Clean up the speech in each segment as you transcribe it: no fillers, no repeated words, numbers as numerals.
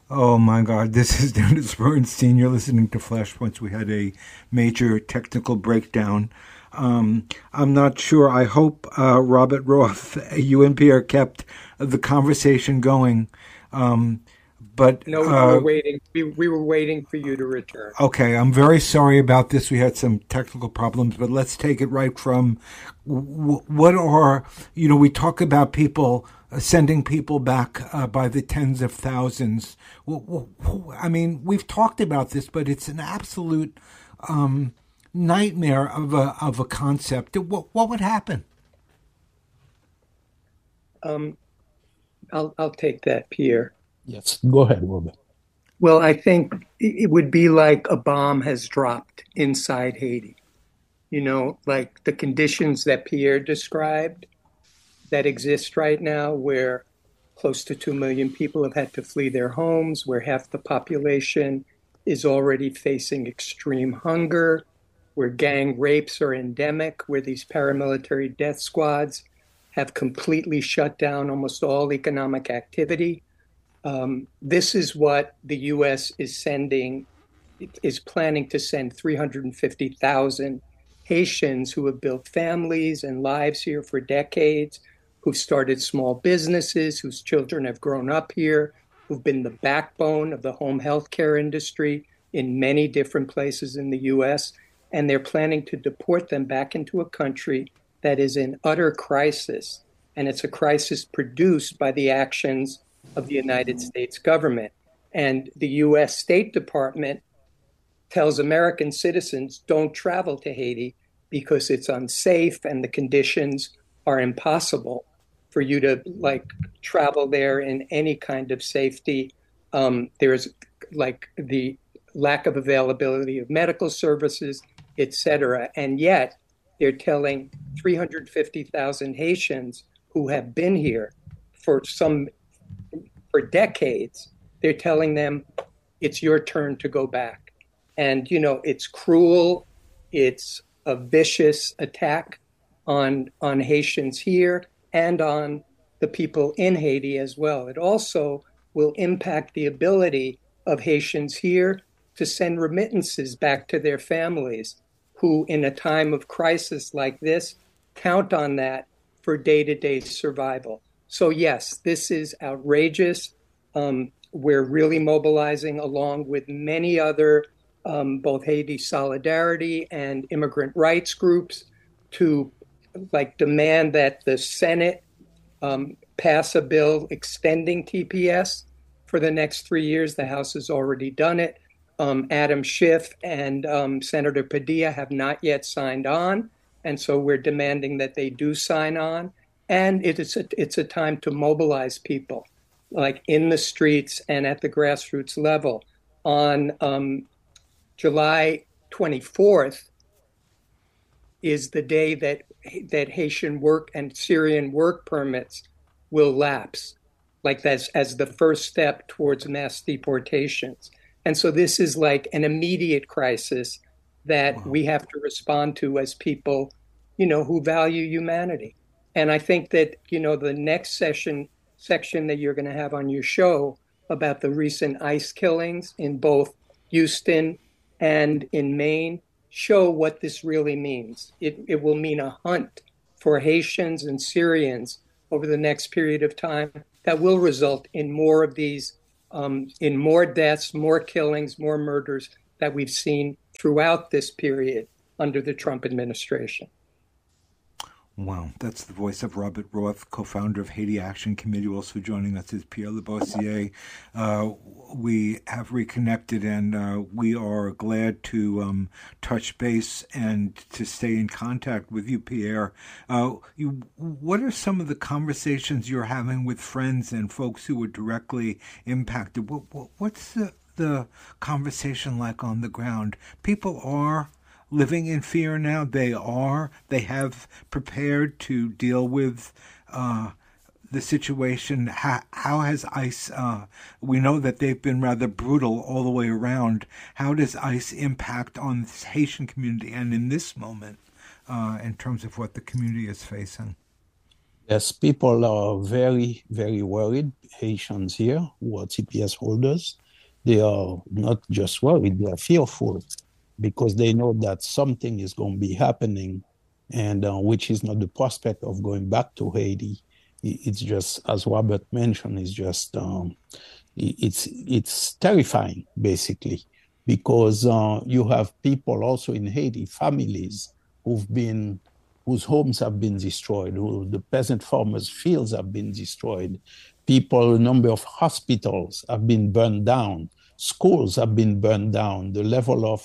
Oh my God, this is Dennis Bernstein. You're listening to Flashpoints. We had a major technical breakdown. I'm not sure. I hope Robert Roth, you and Pierre kept the conversation going. Um, but No, we were waiting. We were waiting for you to return. Okay, I'm very sorry about this. We had some technical problems, but let's take it right from what are, we talk about people sending people back by the tens of thousands. I mean, we've talked about this, but it's an absolute nightmare of a concept. What would happen? Um, I'll take that, Pierre. Yes, go ahead, Robert. Well, I think it would be like a bomb has dropped inside Haiti. Like the conditions that Pierre described that exist right now, where close to 2 million people have had to flee their homes, where half the population is already facing extreme hunger, where gang rapes are endemic, where these paramilitary death squads have completely shut down almost all economic activity. This is what the U.S. is planning to send 350,000 Haitians who have built families and lives here for decades, who've started small businesses, whose children have grown up here, who've been the backbone of the home healthcare industry in many different places in the US. And they're planning to deport them back into a country that is in utter crisis. And it's a crisis produced by the actions of the United States government. And the US State Department tells American citizens don't travel to Haiti because it's unsafe and the conditions are impossible for you to travel there in any kind of safety. There's like the lack of availability of medical services, etc. And yet they're telling 350,000 Haitians who have been here for decades, they're telling them it's your turn to go back. And, it's cruel. It's a vicious attack on Haitians here and on the people in Haiti as well. It also will impact the ability of Haitians here to send remittances back to their families, who in a time of crisis like this count on that for day-to-day survival. So yes, this is outrageous. We're really mobilizing along with many other both Haiti Solidarity and immigrant rights groups to demand that the Senate pass a bill extending TPS for the next 3 years. The House has already done it. Adam Schiff and Senator Padilla have not yet signed on, and so we're demanding that they do sign on. And it's a time to mobilize people, like in the streets and at the grassroots level. On July 24th is the day that Haitian work and Syrian work permits will lapse, like that's as the first step towards mass deportations. And so this is like an immediate crisis that we have to respond to as people, who value humanity. And I think that, the next section that you're going to have on your show about the recent ICE killings in both Houston and in Maine show what this really means. It will mean a hunt for Haitians and Syrians over the next period of time that will result in more of these, in more deaths, more killings, more murders that we've seen throughout this period under the Trump administration. Wow, that's the voice of Robert Roth, co-founder of Haiti Action Committee. Also joining us is Pierre Lebossiere. We have reconnected, and we are glad to touch base and to stay in contact with you, Pierre. What are some of the conversations you're having with friends and folks who were directly impacted? What's the conversation like on the ground? People are living in fear now. They have prepared to deal with the situation. How has ICE, we know that they've been rather brutal all the way around. How does ICE impact on this Haitian community and in this moment in terms of what the community is facing? Yes, people are very, very worried. Haitians here who are TPS holders, they are not just worried, they are fearful because they know that something is going to be happening, and which is not the prospect of going back to Haiti. It's just, as Robert mentioned, it's just it's terrifying basically because you have people also in Haiti, families who've been whose homes have been destroyed, who the peasant farmers' fields have been destroyed. People, a number of hospitals have been burned down, schools have been burned down. The level of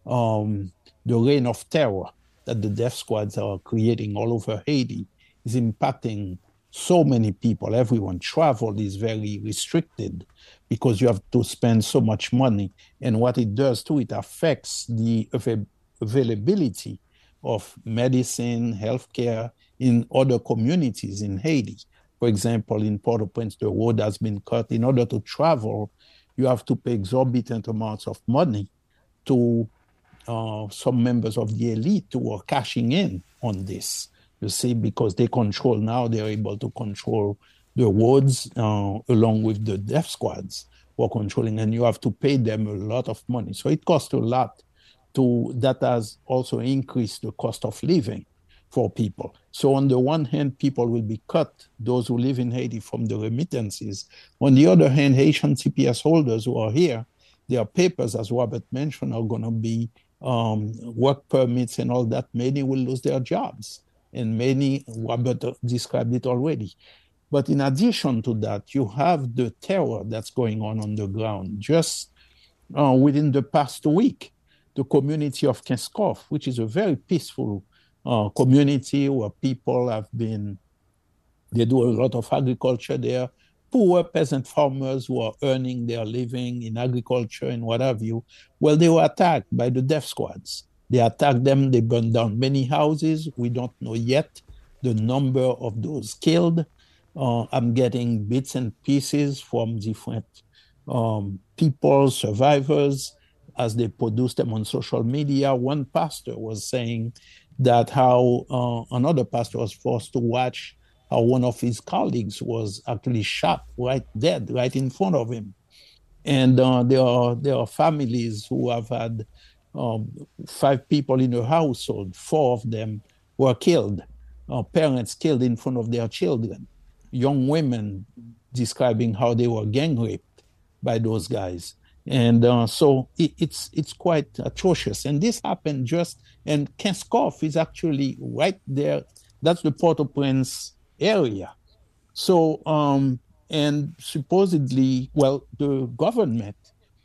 the reign of terror that the death squads are creating all over Haiti is impacting so many people. Everyone travel is very restricted because you have to spend so much money. And what it does too, it affects the availability of medicine, healthcare in other communities in Haiti. For example, in Port-au-Prince, the road has been cut. In order to travel, you have to pay exorbitant amounts of money to some members of the elite who are cashing in on this. You see, because they control now, they're able to control the roads along with the death squads who are controlling, and you have to pay them a lot of money. So it costs a lot to that has also increased the cost of living for people. So on the one hand, people will be cut, those who live in Haiti, from the remittances. On the other hand, Haitian CPS holders who are here, their papers, as Robert mentioned, are going to be work permits and all that. Many will lose their jobs, and many, Robert described it already. But in addition to that, you have the terror that's going on the ground. Just within the past week, the community of Kinskov, which is a very peaceful community where people have been, they do a lot of agriculture there, poor peasant farmers who are earning their living in agriculture and what have you. Well, they were attacked by the death squads. They attacked them, they burned down many houses. We don't know yet the number of those killed. I'm getting bits and pieces from different people, survivors, as they produce them on social media. One pastor was saying that how another pastor was forced to watch how one of his colleagues was actually shot right dead, right in front of him. And there are families who have had um, five people in a household, four of them were killed, parents killed in front of their children, young women describing how they were gang raped by those guys. And so it's quite atrocious. And this happened and Kinskov is actually right there. That's the Port-au-Prince area. So, and supposedly, well, the government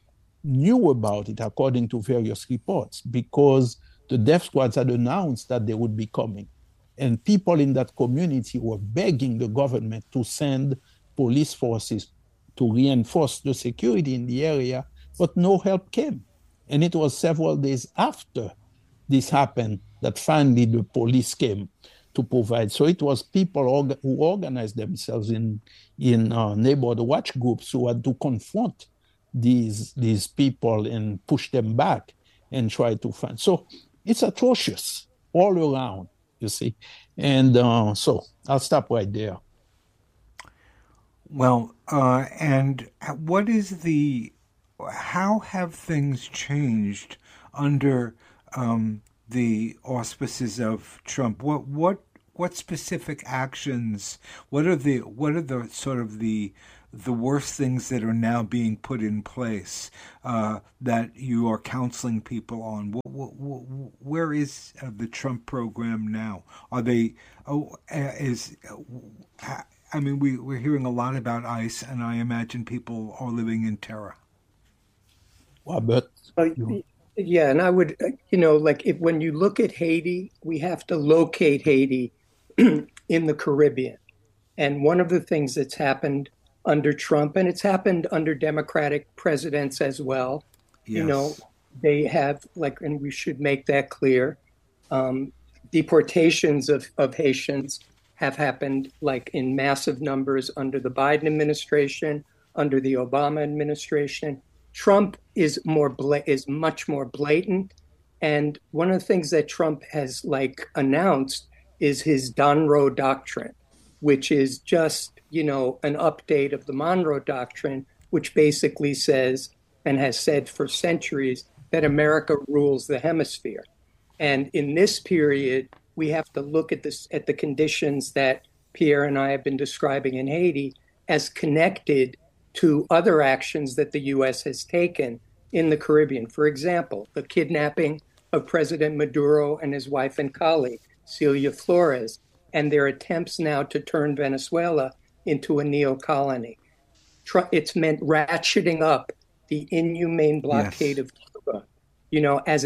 knew about it according to various reports because the death squads had announced that they would be coming. And people in that community were begging the government to send police forces to reinforce the security in the area, but no help came. And it was several days after this happened that finally the police came to provide. So it was people who organized themselves in neighborhood watch groups who had to confront these people and push them back and try to find. So it's atrocious all around, you see. And so I'll stop right there. Well, and what is how have things changed under the auspices of Trump? What specific actions? What are the sort of the worst things that are now being put in place that you are counseling people on? Where is the Trump program now? Are they? Is I mean, we're hearing a lot about ICE, and I imagine people are living in terror. Robert, Uh, you, yeah, and I would, like if when you look at Haiti, we have to locate Haiti in the Caribbean. And one of the things that's happened under Trump, and it's happened under Democratic presidents as well, you know, Yes. they have like, and we should make that clear, um, deportations of Haitians have happened like in massive numbers under the Biden administration, under the Obama administration. Trump is much more blatant, and one of the things that Trump has like announced is his Donroe doctrine, which is just, an update of the Monroe Doctrine, which basically says and has said for centuries that America rules the hemisphere. And in this period, we have to look at the conditions that Pierre and I have been describing in Haiti as connected to other actions that the U.S. has taken in the Caribbean. For example, the kidnapping of President Maduro and his wife and colleague, Celia Flores, and their attempts now to turn Venezuela into a neo-colony. It's meant ratcheting up the inhumane blockade of Cuba, as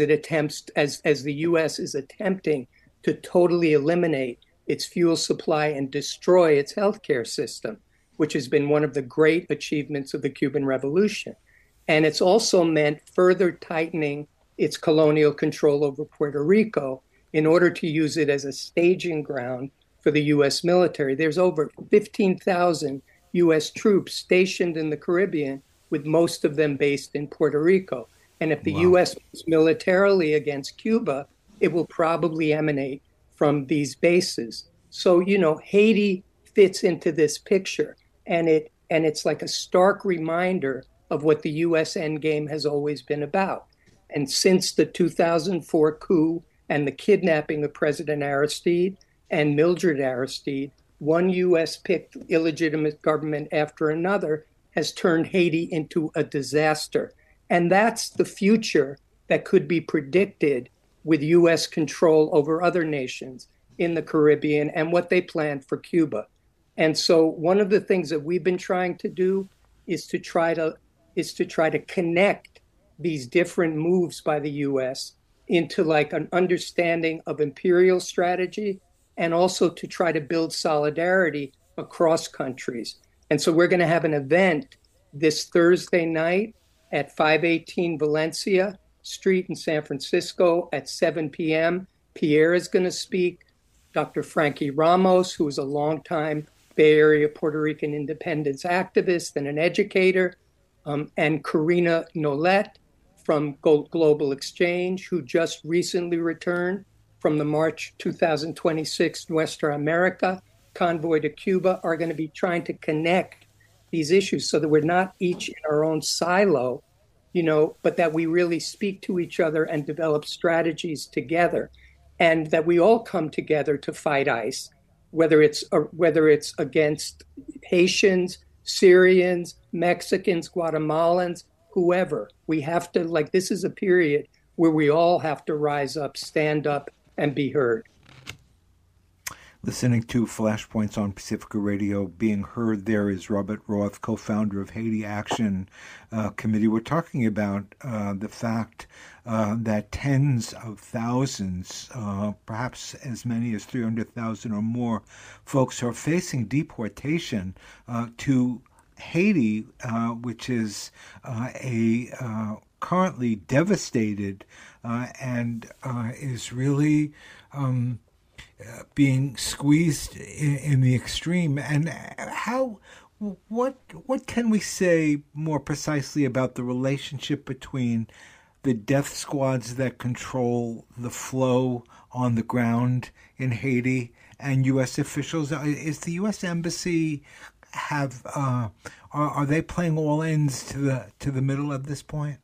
the U.S. is attempting to totally eliminate its fuel supply and destroy its healthcare system, which has been one of the great achievements of the Cuban Revolution. And it's also meant further tightening its colonial control over Puerto Rico in order to use it as a staging ground for the U.S. military. There's over 15,000 U.S. troops stationed in the Caribbean, with most of them based in Puerto Rico. And if the U.S. moves militarily against Cuba, it will probably emanate from these bases. So, Haiti fits into this picture, and it's like a stark reminder of what the U.S. endgame has always been about. And since the 2004 coup and the kidnapping of President Aristide and Mildred Aristide, one U.S.-picked illegitimate government after another has turned Haiti into a disaster. And that's the future that could be predicted with U.S. control over other nations in the Caribbean and what they planned for Cuba. And so one of the things that we've been trying to do is to try to connect these different moves by the U.S. into like an understanding of imperial strategy, and also to try to build solidarity across countries. And so we're going to have an event this Thursday night at 518 Valencia Street in San Francisco at 7 p.m. Pierre is going to speak. Dr. Frankie Ramos, who is a longtime Bay Area Puerto Rican independence activist and an educator, and Karina Nolet from Global Exchange, who just recently returned from the March 2026 Nuestra America convoy to Cuba, are going to be trying to connect these issues so that we're not each in our own silo, but that we really speak to each other and develop strategies together, and that we all come together to fight ICE, whether it's against Haitians, Syrians, Mexicans, Guatemalans, whoever. We have to, this is a period where we all have to rise up, stand up, and be heard. Listening to Flashpoints on Pacifica Radio. Being heard there is Robert Roth, co-founder of Haiti Action Committee. We're talking about the fact that tens of thousands, perhaps as many as 300,000 or more, folks are facing deportation to Haiti, which is currently devastated and is really being squeezed in the extreme. And what can we say more precisely about the relationship between the death squads that control the flow on the ground in Haiti and U.S. officials? Is the U.S. Embassy are they playing all ends to the middle at this point?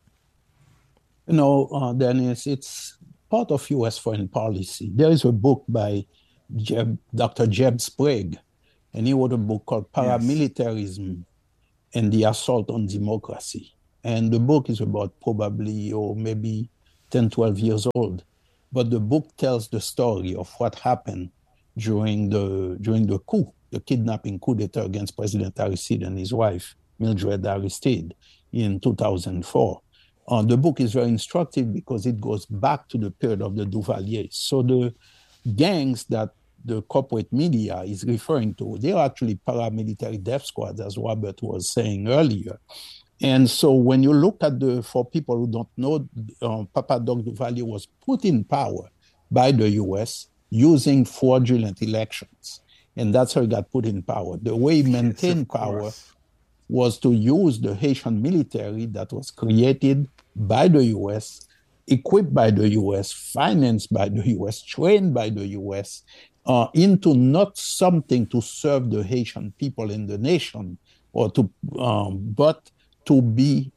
Dennis, it's part of U.S. foreign policy. There is a book by Dr. Jeb Sprague, and he wrote a book called Paramilitarism and the Assault on Democracy. And the book is about probably, or maybe 10, 12 years old. But the book tells the story of what happened during the coup, the kidnapping coup d'etat against President Aristide and his wife, Mildred Aristide, in 2004. The book is very instructive because it goes back to the period of the Duvaliers. So the gangs that the corporate media is referring to, they are actually paramilitary death squads, as Robert was saying earlier. And so when you look at for people who don't know, Papa Doc Duvalier was put in power by the U.S. using fraudulent elections. And that's how he got put in power. The way he maintained power was to use the Haitian military that was created by the U.S. equipped by the US, financed by the US, trained by the US, into not something to serve the Haitian people in the nation, or to, but to be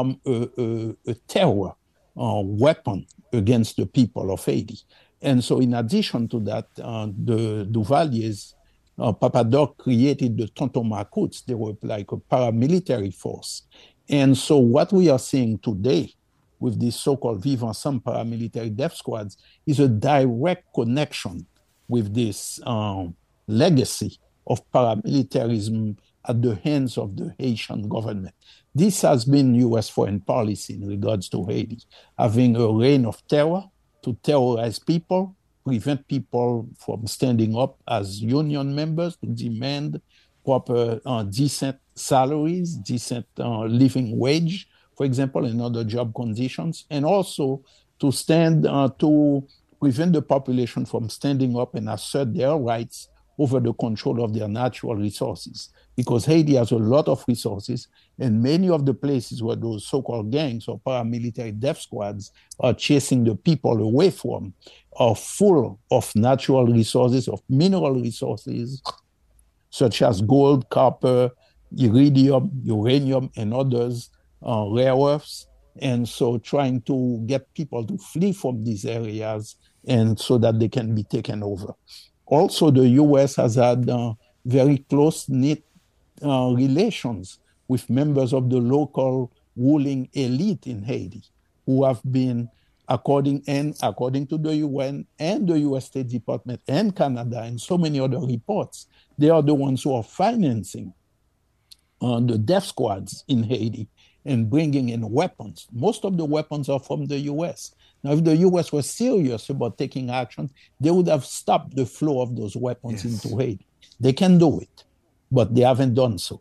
a terror weapon against the people of Haiti. And so, in addition to that, the Duvaliers, Papa Doc created the Tonton Macoutes. They were like a paramilitary force. And so, what we are seeing today with these so-called Vivre Ensemble paramilitary death squads is a direct connection with this legacy of paramilitarism at the hands of the Haitian government. This has been U.S. foreign policy in regards to Haiti, having a reign of terror to terrorize people, prevent people from standing up as union members to demand proper decent salaries, decent living wage, for example, and other job conditions, and also to stand to prevent the population from standing up and assert their rights over the control of their natural resources. Because Haiti has a lot of resources, and many of the places where those so-called gangs or paramilitary death squads are chasing the people away from are full of natural resources, of mineral resources, such as gold, copper, iridium, uranium, and others, rare earths. And so trying to get people to flee from these areas and so that they can be taken over. Also, the U.S. has had very close-knit relations with members of the local ruling elite in Haiti, who have been, according to the UN and the U.S. State Department and Canada and so many other reports, they are the ones who are financing the death squads in Haiti and bringing in weapons. Most of the weapons are from the U.S. Now, if the U.S. was serious about taking action, they would have stopped the flow of those weapons into Haiti. They can do it, but they haven't done so.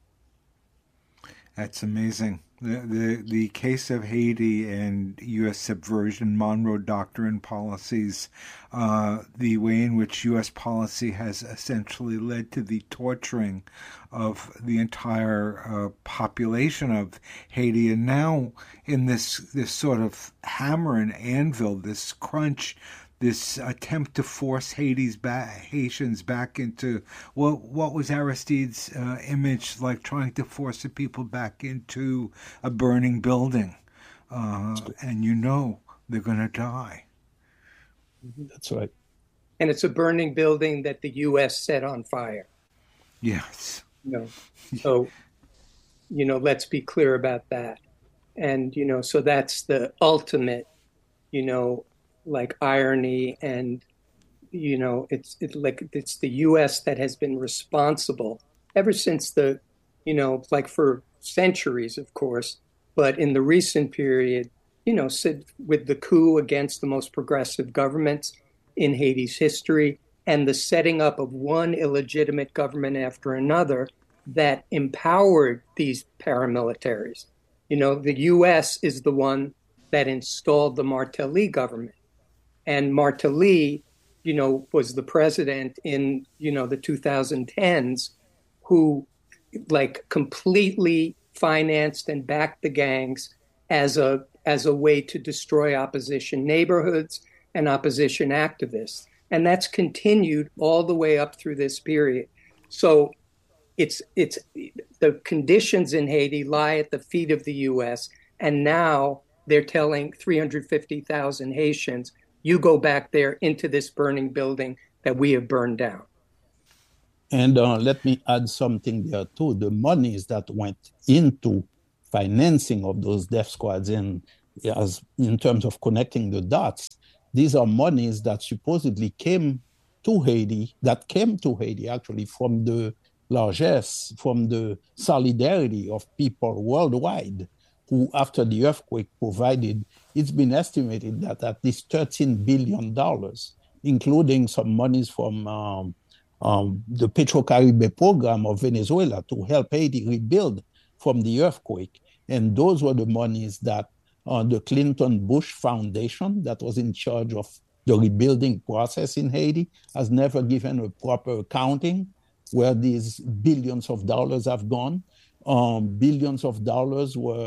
That's amazing. The case of Haiti and U.S. subversion, Monroe Doctrine policies, the way in which U.S. policy has essentially led to the torturing of the entire population of Haiti, and now in this sort of hammer and anvil, this crunch, this attempt to force Haitians back into what was Aristide's image, like trying to force the people back into a burning building, and they're going to die. That's right. And it's a burning building that the U.S. set on fire. Yes. So, let's be clear about that. And, so that's the ultimate, like irony, and it's the U.S. that has been responsible ever since the like for centuries, of course, but in the recent period, with the coup against the most progressive governments in Haiti's history and the setting up of one illegitimate government after another that empowered these paramilitaries. The U.S. is the one that installed the Martelly government. And Martelly, was the president in, the 2010s who completely financed and backed the gangs as a way to destroy opposition neighborhoods and opposition activists. And that's continued all the way up through this period. So it's the conditions in Haiti lie at the feet of the U.S. And now they're telling 350,000 Haitians, you go back there into this burning building that we have burned down. And let me add something there too. The monies that went into financing of those death squads, and as in terms of connecting the dots, these are monies that supposedly came to Haiti actually from the largesse, from the solidarity of people worldwide who, after the earthquake, provided. It's been estimated that at least $13 billion, including some monies from the Petrocaribe program of Venezuela to help Haiti rebuild from the earthquake. And those were the monies that the Clinton-Bush Foundation, that was in charge of the rebuilding process in Haiti, has never given a proper accounting where these billions of dollars have gone. Billions of dollars were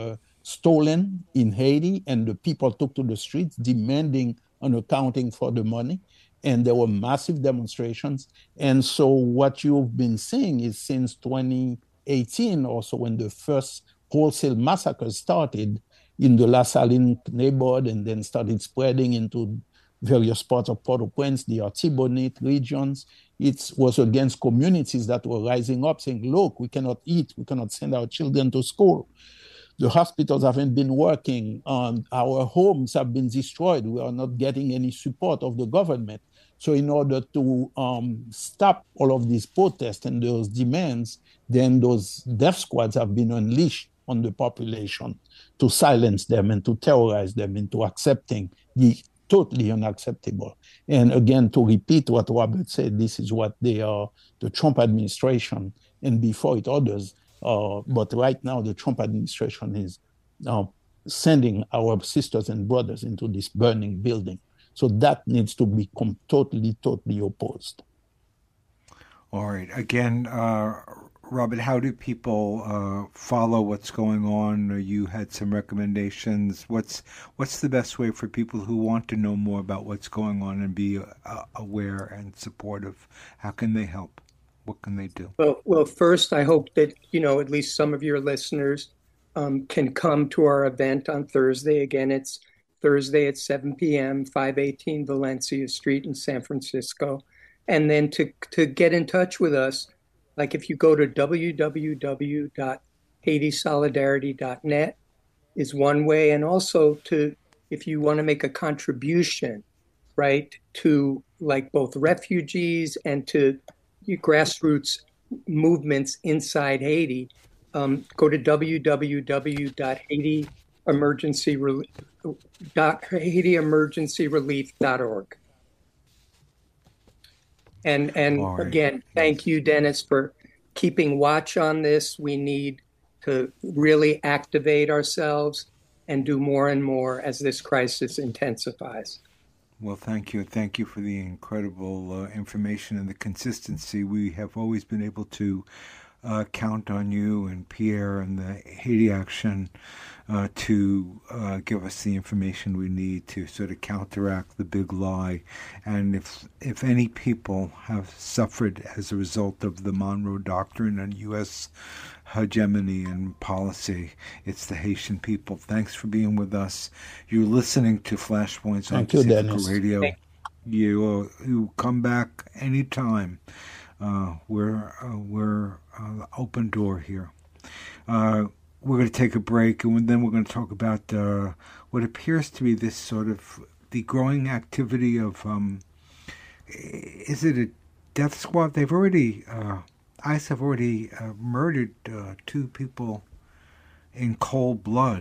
stolen in Haiti, and the people took to the streets demanding an accounting for the money. And there were massive demonstrations. And so what you've been seeing is since 2018, also when the first wholesale massacres started in the La Saline neighborhood and then started spreading into various parts of Port-au-Prince, the Artibonite regions. It was against communities that were rising up saying, look, we cannot eat, we cannot send our children to school. The hospitals haven't been working, our homes have been destroyed, we are not getting any support of the government. So in order to stop all of these protests and those demands, then those death squads have been unleashed on the population to silence them and to terrorize them into accepting the totally unacceptable. And again, to repeat what Robert said, this is what they are, the Trump administration, and before it others, but right now the Trump administration is sending our sisters and brothers into this burning building. So that needs to be totally opposed. All right. Again, Robert, how do people follow what's going on? You had some recommendations. What's the best way for people who want to know more about what's going on and be aware and supportive? How can they help? What can they do? Well, first, I hope that, at least some of your listeners can come to our event on Thursday. Again, it's Thursday at 7 p.m., 518 Valencia Street in San Francisco. And then to get in touch with us, like if you go to www.haitisolidarity.net is one way. And also if you want to make a contribution, right, to like both refugees and to grassroots movements inside Haiti, go to www.haitiemergencyrelief.org. And right. Again, thank you, Dennis, for keeping watch on this. We need to really activate ourselves and do more and more as this crisis intensifies. Well, thank you. Thank you for the incredible information and the consistency. We have always been able to count on you and Pierre and the Haiti Action to give us the information we need to sort of counteract the big lie. And if any people have suffered as a result of the Monroe Doctrine and U.S. hegemony and policy, it's the Haitian people. Thanks for being with us. You're listening to Flashpoints on Pacifica Radio. You come back anytime. We're open door here. We're going to take a break, and then we're going to talk about what appears to be this sort of the growing activity of is it a death squad? They've already ICE have already murdered 2 people in cold blood,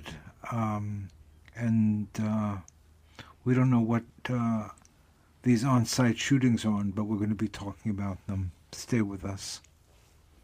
and we don't know what these on-site shootings are, but we're going to be talking about them. Stay with us.